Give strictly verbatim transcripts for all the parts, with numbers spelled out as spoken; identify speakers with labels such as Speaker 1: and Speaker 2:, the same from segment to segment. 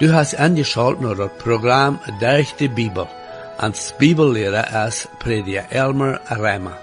Speaker 1: Du hast angeschaltet naar het programma Durch die Bibel. Als Bibellehrer is prediker Elmer Reimer.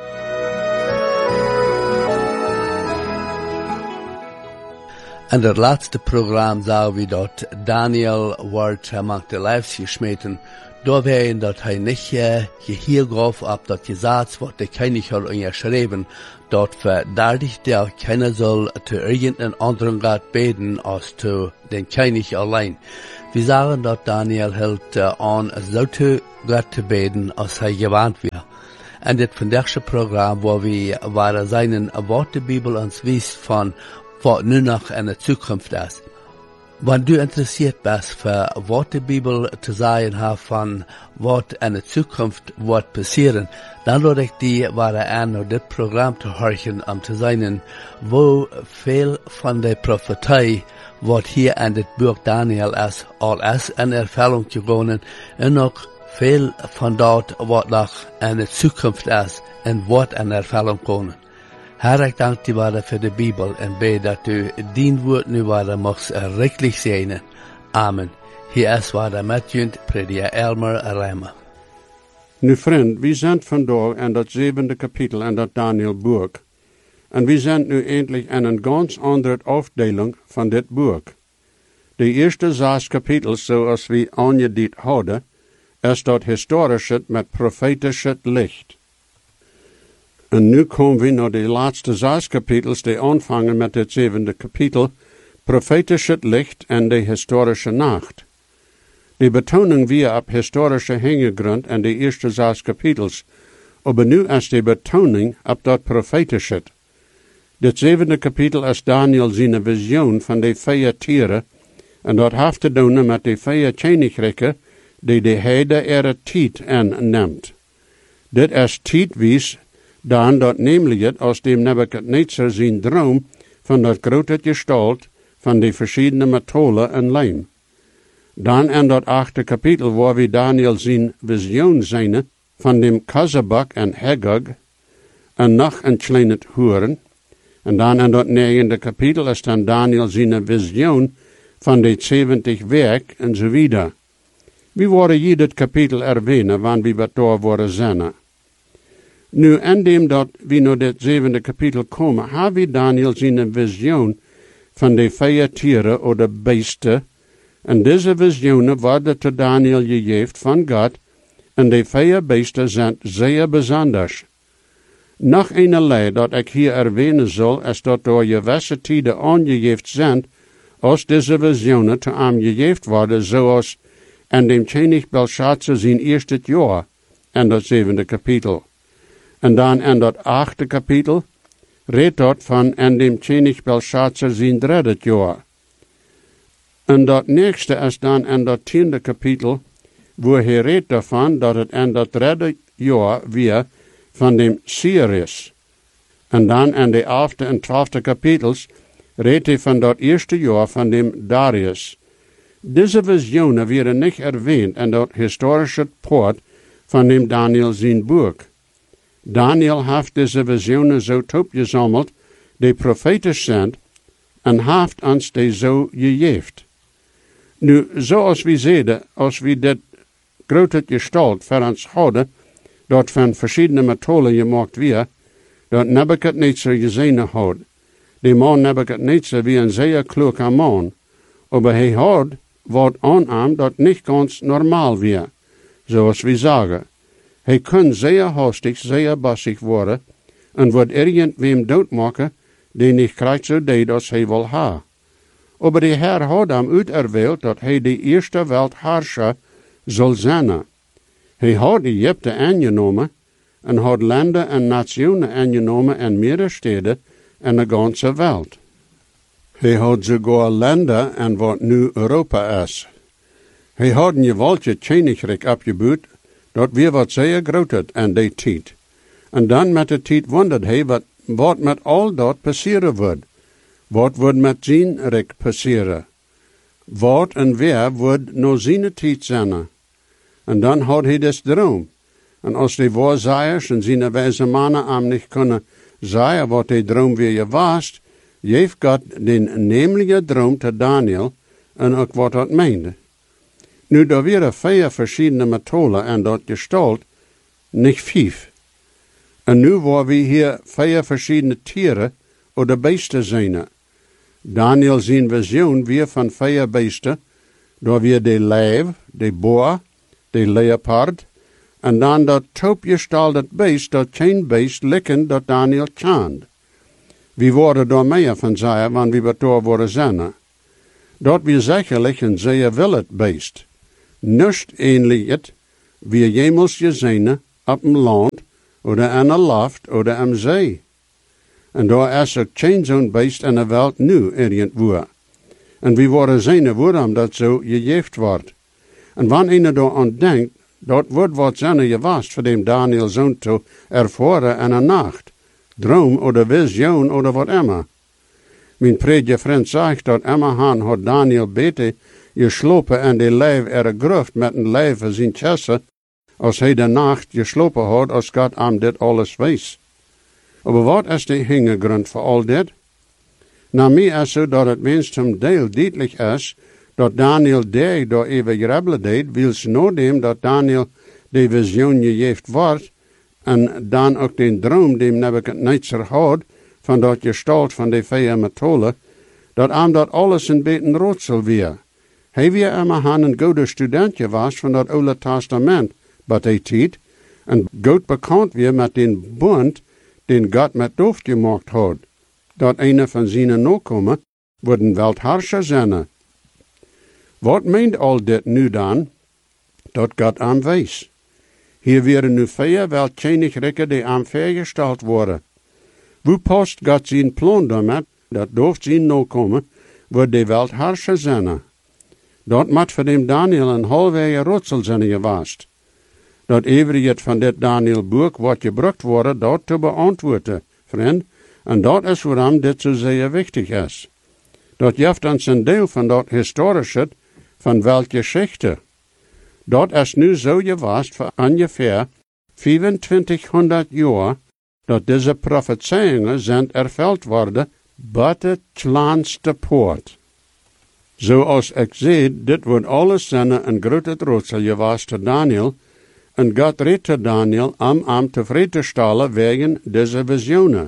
Speaker 1: In het laatste programma zagen we dat Daniel wordt maakt de lijfs gesmeten, doorheen dat hij niet uh, gehiel gaf op dat gezegd wat de koning had geschreven, dat verdadig der keiner soll zu irgendeinem anderen Gott beten als zu den König allein. Wir sagen, dass Daniel hält uh, an, so zu Gott zu beten, als er gewarnt wird. Und das vandaagse Programm, wo wir waren seinen Worte Bibel uns wies von, was nu noch in der Zukunft ist. Wenn du interessiert bist, für was die Bibel zu sagen hat von was in der Zukunft wird passieren, dann lade ich dich weiter an, um das Programm zu hören, um zu sehen, wo viel von der Prophetie, was hier in das Buch Daniel ist, all ist in Erfüllung gegangen, und auch viel von dort, was noch in der Zukunft ist, und wird in Erfüllung kommen. Herr, ik dank dir weiter für die Bibel und bete, dass du dein Wort nu weiter machst reichlich segnen. Amen. Hier ist weiter Matthew, prediker Elmer Reimer.
Speaker 2: Nu vriend, we zijn vandaag in dat zevende kapitel in dat Daniel-boek. En we zijn nu eindelijk in een ganz andere afdeling van dit boek. De eerste zes kapitels, zoals we aangediend hadden, is dat historische met profetische licht. En nu komen we naar de laatste zes kapitels, die aanvangen met het zevende kapitel, profetische licht en de historische nacht. Die betoning weer op historische hintergrond in de eerste zes kapitels, aber nu is de betoning op dat profetische. Dit zevende kapitel is Daniel zijn visioen van de vier tieren, en dat heeft te doen met de vier koninkrijken die de heide er tijd aanneemt. Dit is tijdwies dan dat namelijk het als dem Nebuchadnezzar zijn droom van dat grote gestalt van de verschillende metalen en lijm. Dan in dat achte kapitel waar we Daniel zijn visioen zijn van dem Kazabak en Hagag en nog een kleine horen. En dan in dat negende kapitel is dan Daniel zijn visioen van de zeventig werk en zo wieder. We worden hier dit kapitel erwähnen, wanneer we daar worden zijn. Nu, indem dat we naar dit zevende kapitel komen, hebben we Daniel zijn visioen van de vier tieren of de beesten. En deze visioenen worden te Daniel gegeven van God, en de vier beesten zijn zeer bijzonder. Nog een leer dat ik hier erwähnen zal, is dat door gewisse tijden aangegeven zijn, als deze visioenen te aangegeven worden, zoals in dem koning Belshazzar zijn eerste jaar, in dat zevende kapitel. En dan in dat achte kapitel redt dat van in dem koning Belshazzar zijn derde jaar. En dat nächste is dan in dat tiende kapitel, waar hij redt daarvan dat het in dat derde jaar weer van dem Cyrus. En dan in de elfde en twaalfde kapitels redt hij van dat eerste jaar van dem Darius. Deze visionen werden niet erwähnt in dat historische poort van dem Daniel zijn boek. Daniel heeft deze visionen zo opgezameld, die profetisch zijn, en heeft ons die zo gegeven. Nu, zoals we zeiden, als we dit grote gestalt voor ons hadden, dat van verschillende metalen gemaakt werd, dat Nebuchadnezzar gezien had. Die man Nebuchadnezzar wie een zeer kloeke man, aber hij had wat aan hem dat niet ganz normaal was, zoals we zeggen. Hij kon zeer hastig, zeer bassig worden, en wordt irgendwem doodmaken, die niet krijgt zo deed als hij wil ha. Aber de Heer had hem uiterwählt, dat hij de eerste Weltherrscher zal zijn. Hij had Egypte aangenomen, en had landen en nationen aangenomen in meerdere steden in de ganze wereld. Hij had sogar landen en wat nu Europa is. Hij had een geweldig koninkrijk opgebouwd, dat weer wat zeer groot is in die tijd. En dan met de tijd wonderde hij wat, wat met al dat passeren wordt. Wat wordt met zijn rijk passeren? Wat en wer wordt naar zijn tijd zijn? En dan had hij des droom. En als die waarzegers en zijn wijze mannen hem niet kunnen zeggen wat die droom weer was, geeft God den nemelijke droom te Daniel, en ook wat dat meende. Nu, daar waren vier verschillende methoden en dat gestalt, niet vijf. En nu waren we hier vier verschillende tieren oder beesten zijn. Daniel zijn visioen weer van vier beesten, daar weer de leeuw, de boa, de leopard, en dan dat toopgestaltet beest, dat geen beest likken dat Daniel kent. We worden daar meer van zeggen, want we betoor worden zijn. Dat we zekerlijk een zeer willet beest. Nust ähnlich het, wie jemals gezien op een land, oder aan een loft, oder am zee. En daar is ook geen zo'n beest in de wereld nu irgendwo. En we worden zijn waarom dat zo gegeven wordt. En wanneer je daar aan denkt, dat wordt wat zijn geweest voor dem Daniel zoon te ervaren in een nacht. Droom oder vision oder wat immer. Mijn prediger vriend zegt dat Emmerhan had Daniel beter geslopen en de lijf er gruft met een lijf van zijn chesse, als hij de nacht geslopen had, als God hem dit alles wees. Maar wat is de hintergrond voor al dit? Na mij is zo dat het minst een deel duidelijk is, dat Daniel die door even grabbelen deed, wils nadem dat Daniel de visioen gegeven wordt, en dan ook de droom die Nebuchadnezzar had, van dat gestalt van de vier methoden, dat hem dat alles een beetje roodsel weer. Hij weer immer een goede student was van dat Oude Testament, bij die tijd, en goed bekend weer met den bund, den God met Doof gemaakt had. Dat een van zijn nakomen worden weltherrscher zijn. Wat meent al dit nu dan? Dat God hem wees. Hier werden nu vier weltschenigrikken die aan vergesteld worden. Hoe past God zijn plan daarmee, dat Doof zijn nakomen, wordt de weltherrscher zijn. Dat moet voor dem Daniel een halfwege rotsel zijn geweest. Dat even het van dit Daniel boek wat gebruikt worden, dat te beantwoorden, vriend. En dat is waarom dit zo zeer wichtig is. Dat geeft ons een deel van dat historische, van welke geschichte. Dat is nu zo geweest voor ongeveer vierentwintighonderd jaar, dat deze profetieën zijn ervuld worden, bij het kleinste poort. Zoals ik zei, dit wordt alles zijn een grote trootsel geweest te Daniel, en God redde Daniel om hem tevreden te stellen wegen deze visioenen.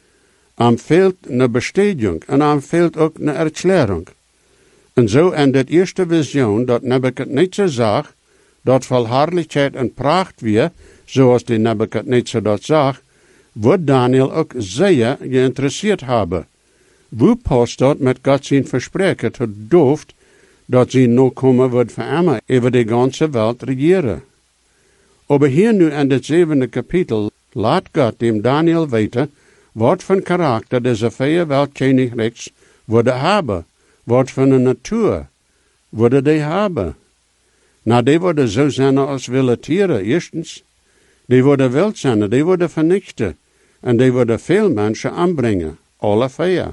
Speaker 2: Am fehlt een bestätigung en am fehlt ook een erklärung. En zo in dit eerste visioen dat Nebuchadnezzar zag, dat vol herrlichheid en pracht weer, zoals de Nebuchadnezzar dat zag, wordt Daniel ook zeer geïnteresseerd hebben. Hoe past dat met God zijn verspreken tot dooft, dat zijn nakomen wordt voor immer over de ganze wereld regeren. Aber hier nu in dit zevende kapitel laat God dem Daniel weten, wat voor karakter deze vier weltschenigriks worden hebben, wat voor een natuur worden die hebben. Nou, die worden zo zijn als wilde tieren, eerstens. Die worden wild zijn, die worden vernichten. En die worden veel mensen aanbrengen, alle vier.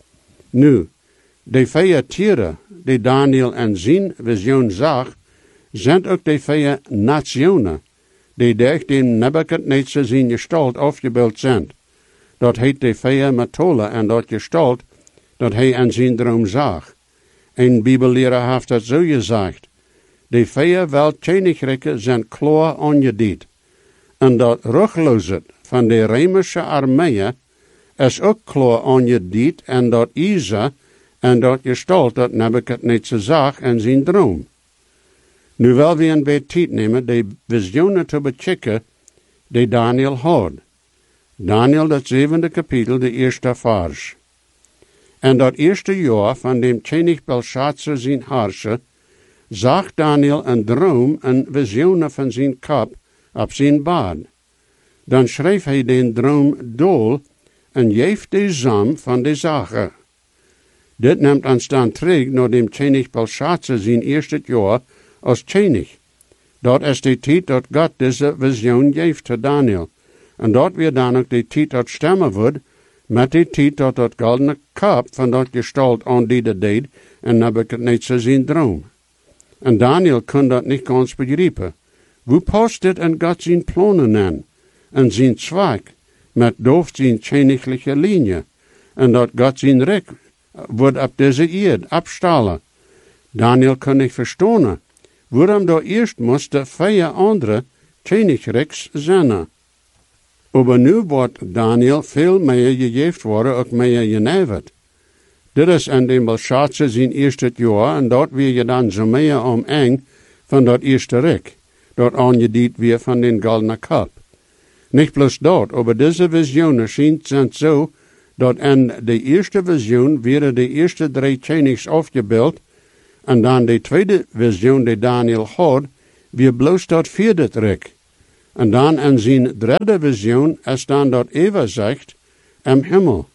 Speaker 2: Nu, die vier tieren die Daniel in zijn visioen zag, zijn ook die vier nationen, die durch den Nebuchadnezzar zijn gestalt afgebeeld zijn. Dat heet de vier methoden en dat gestalt, dat hij in zijn droom zag. Een bibelleraar heeft dat zo gezegd. De vier weltschenigrikken zijn klaar aangediend. En dat rugloze van de Römische armee is ook klaar aangediend en dat Isa en dat gestalt dat Nebuchadnezzar zag in zijn droom. Nu wil we een beetje tijd nemen de visioenen te bechecken die Daniel had. Daniel, dat zevende kapitel, de eerste vers. En dat eerste jaar van dem König Belshazzar zijn harsje, zag Daniel een droom en visioenen van zijn kop op zijn bad. Dan schreef hij den droom dol en geeft de zam van de zaken. Dit neemt ons dan terug naar dem König Belshazzar zijn eerste jaar als König. Dat is de tijd dat God deze visioen geeft te Daniel. En dat weer dan ook de tijd dat stemmen wordt, met de tijd dat dat goldene kap van dat gestalt aandienen deed en Nebuchadnezzar zijn droom. En Daniel kon dat niet ganz begrijpen. Hoe past dit in God zijn plannen aan, en zijn zwak, met doof zijn königliche linie, en dat God zijn rijk wordt op deze eerd afstalen. Daniel kon nicht verstehen, waarom da eerst moesten vier andere Königreichs zijn. Aber nu wordt Daniel veel meer gegeven worden, ook meer geneverd. Dit is in dem Belshazzar zijn eerste jaar, en dat weer je dan zo meer om eng van dat eerste rijk, dat aangediend weer van den goldenen kap. Niet bloos dat, aber deze visionen schijnt zijn zo, dat in de eerste visioen werden de eerste drie koningen afgebeeld, en dan de tweede visioen die Daniel had, weer bloos dat vierde rijk. En dan in zijn derde visioen is dan dat Eva zegt, im Himmel.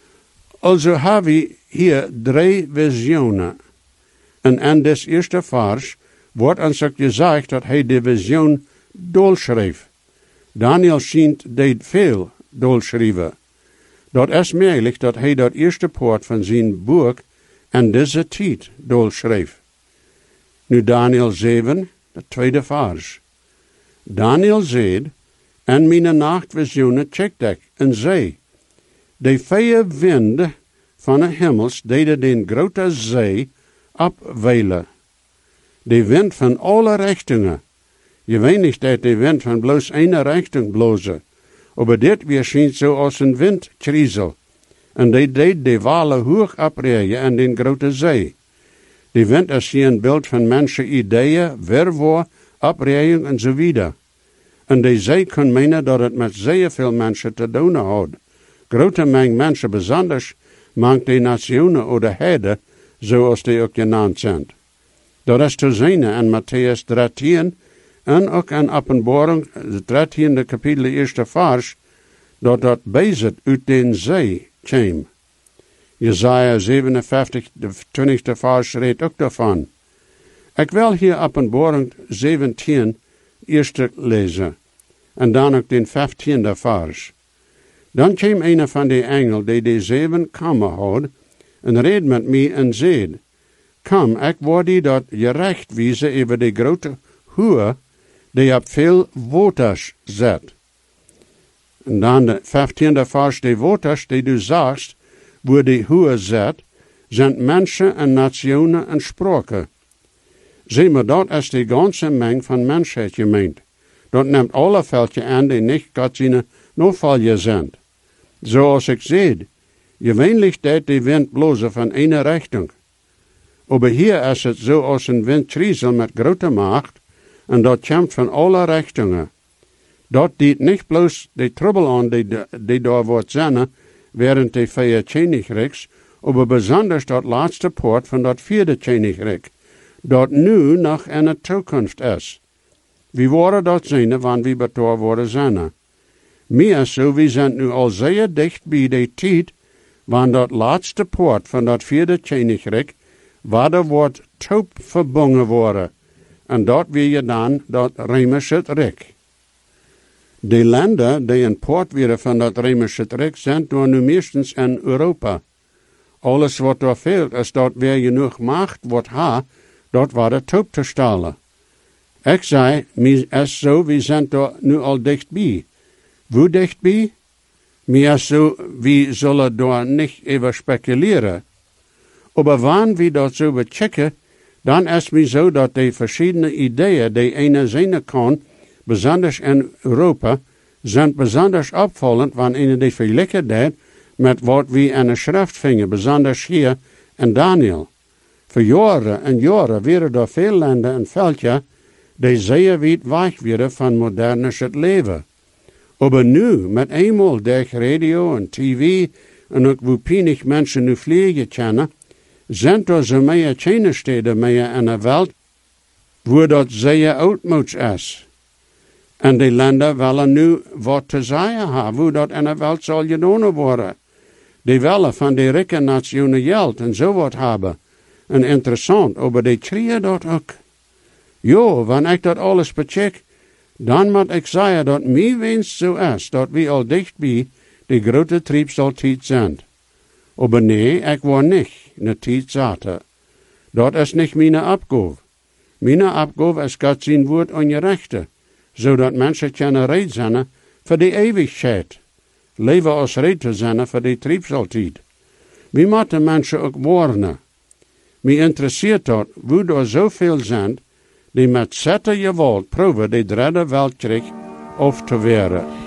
Speaker 2: Also hebben we hier drie visionen. En in des eerste vers wordt ons ook gezegd dat hij de visioen dolschreef. Daniel schijnt deed veel dolschrijven. Dat is mogelijk dat hij dat eerste poort van zijn boek in deze tijd dolschreef. Nu Daniel zeven, de tweede vers. Daniel zei, en mijn nachtvisioenen checkte ik en zei, de vier winden van de hemels deden den grote zee opweilen. De wind van alle richtingen. Je weet niet dat de wind van bloos één richting blozen, aber dit weer schijnt zo als een windkriezel. En die deed de walen hoog oprijden in den grote zee. De wind is hier een beeld van mensen ideeën, verwoord, oprijden en zo wieder. En de zee kon menen dat het met zeer veel mensen te doen had. Grote menge mensen, besonders mank de nationen of de herden, zoals die ook genaamd zijn. Dat is te zien in Matthäus dertien en ook in Openbaring, het dertiende kapitel, eerste vers, dat dat bezit uit den zee kwam. Jesaja zevenenvijftig, de twintigste vers, redt ook daarvan. Ik wil hier Openbaring zeventien eerst lezen, en dan ook den vijftiende vers. Dan kwam een van de engelen die de zeven kammen had, en reed met mij en zei, kom, ik word die dat gerecht wijzen over de grote hoer, die op veel waters zet. En dan de vijftiende vers, de waters die du zagst, waar die hoer zet, zijn mensen en nationen en spraken. Zie maar, dat is de ganze meng van mensheid gemeend. Dat neemt alle veldje aan die niet God zijn noodvalje zijn. Zoals ik zei, gewöhnlich deed de wind blozen van ene richting. Aber hier is het zo als een windkriezel met grote macht, en dat komt van alle richtingen. Dat dient niet bloos de trouble aan die, die daar wordt zijn, während de vier Königreichs, aber besonders dat laatste poort van dat vierde Königreich, dat nu nog in de toekomst is. We worden dat zien, wanneer we betoor worden zijn. Meer zo, we zijn nu al zeer dicht bij de tijd, wanneer dat laatste poort van dat vierde Königreich, waar er wordt top verbonden worden, en dat wil je dan dat Römische Rijk. De landen die een poort werden van dat Römische Rijk zijn door nu meestens in Europa. Alles wat er veelt is dat weer genoeg macht wordt ha, dat waar de top te stalen. Ik zei, mi is zo, we zijn er nu al dichtbij. Hoe dichtbij? Mi is zo, we zullen daar niet over speculeren. Aber wanneer we dat zo bechecken, dan is het zo dat de verschillende ideeën die ene zijn kan, besonders in Europa, zijn besonders opvallend wanneer ene die vergelijken deed met wat we in de schrift vingen, besonders hier in Daniel. Voor jaren en jaren werden er veel landen en veldje die zeer weit weg werden van modernes het leven. Aber nu, met eenmaal door radio en tv en ook hoe pijnig mensen nu vliegen kennen, zijn er zo meer Kennesteden meer in de wereld, waar dat zeer oudmoeds is. En die landen willen nu wat te zeggen hebben, hoe dat in de wereld zal gedaan worden. Die willen van die rijke nationen geld en zo wat hebben. En interessant, maar die krijgen dat ook. Jo, wanneer ik dat alles becheck, dan moet ik zeggen dat mijn wens zo is, dat we al dichtbij de grote triebstaltijd zijn. Aber nee, ik word niet in de tijd zaten. Dat is niet mijn opgave. Mijn opgave is God zijn woord aan je rechten, zodat mensen kunnen red zijn voor de eeuwigheid. Leven als red te zijn voor de triebstaltijd. We moeten mensen ook warnen. Mij interesseert dat, hoe er zoveel zijn, die met zette geweld proeven die derde Weltkrieg af te weren.